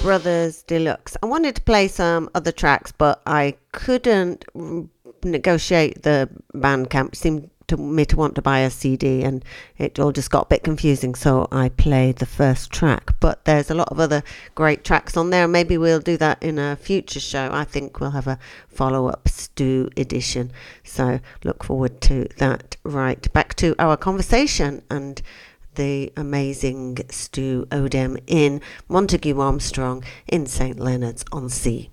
Brothers Deluxe. I wanted to play some other tracks, but I couldn't negotiate the Bandcamp. It seemed to me to want to buy a CD, and it all just got a bit confusing, so I played the first track. But there's a lot of other great tracks on there. Maybe we'll do that in a future show. I think we'll have a follow-up Stu edition, so look forward to that. Right, back to our conversation and the amazing Stu Odem in Montague Armstrong in St. Leonards-on-Sea.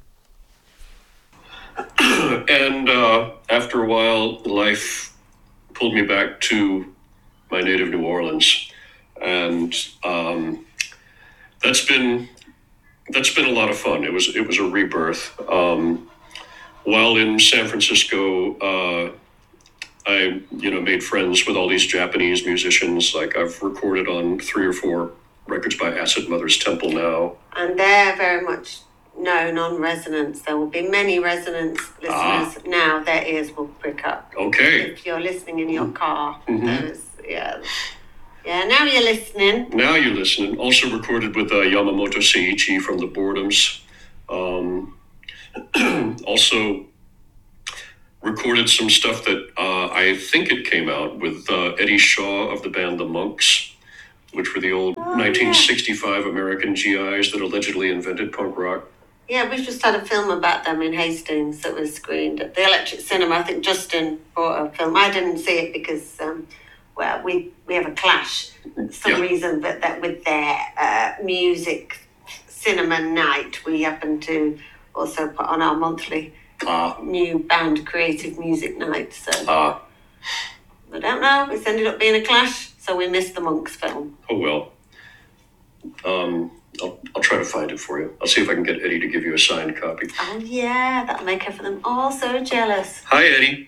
And after a while, life pulled me back to my native New Orleans, and that's been a lot of fun. It was a rebirth. While in San Francisco, I made friends with all these Japanese musicians. Like, I've recorded on 3 or 4 records by Acid Mother's Temple now, and they're very much known on Resonance. There will be many Resonance listeners now. Their ears will prick up. Okay. If you're listening in your car, Mm-hmm. yeah. Now you're listening. Now you're listening. Also recorded with Yamamoto Seiichi from the Boredoms. Also recorded some stuff that I think it came out with Eddie Shaw of the band The Monks, which were the old 1965 American GIs that allegedly invented punk rock. Yeah, we just had a film about them in Hastings that was screened at the Electric Cinema. I think Justin brought a film. I didn't see it because, we have a clash for some reason, but that with their music cinema night, we happened to also put on our monthly new band creative music night. So I don't know. It's ended up being a clash, so we missed the Monks film. Oh well. I'll try to find it for you. I'll see if I can get Eddie to give you a signed copy. Oh yeah, that'll make them all so jealous. Hi, Eddie.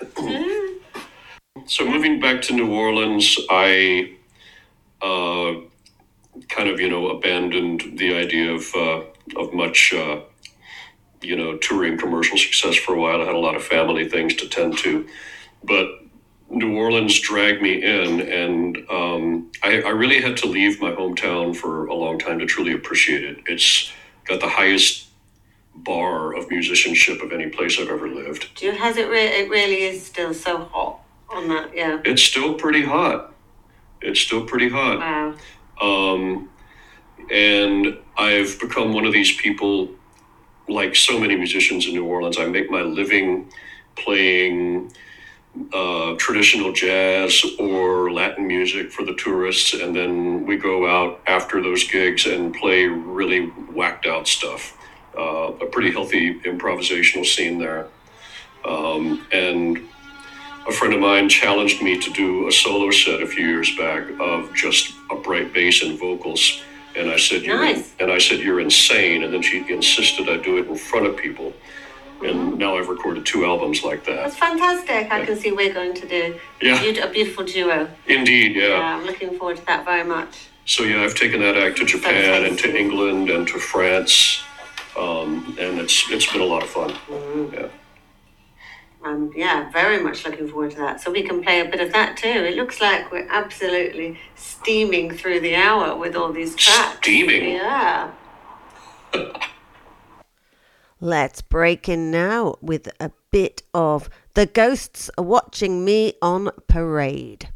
So moving back to New Orleans, I kind of abandoned the idea of much touring commercial success for a while. I had a lot of family things to tend to, but New Orleans dragged me in, and I really had to leave my hometown for a long time to truly appreciate it. It's got the highest bar of musicianship of any place I've ever lived. It really is still so hot on that, yeah. It's still pretty hot. Wow. And I've become one of these people, like so many musicians in New Orleans. I make my living playing traditional jazz or Latin music for the tourists, and then we go out after those gigs and play really whacked out stuff. A pretty healthy improvisational scene there. And a friend of mine challenged me to do a solo set a few years back of just upright bass and vocals, and I said, "You're insane." And then she insisted I do it in front of people. And now I've recorded 2 albums like that. That's fantastic. I can see we're going to do a beautiful duo. Indeed, yeah. I'm looking forward to that very much. So I've taken that act to Japan and to England and to France, and it's been a lot of fun. Mm-hmm. Very much looking forward to that. So we can play a bit of that too. It looks like we're absolutely steaming through the hour with all these tracks. Steaming? Yeah. Let's break in now with a bit of The Ghosts Are Watching Me on Parade.